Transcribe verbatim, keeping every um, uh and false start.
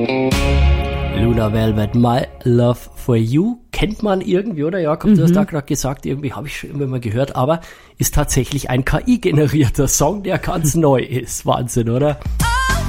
Luna Velvet, My Love for You, kennt man irgendwie, oder Jakob? Mhm. Du hast da gerade gesagt, irgendwie habe ich schon immer mal gehört, aber ist tatsächlich ein K I-generierter Song, der ganz neu ist. Wahnsinn, oder?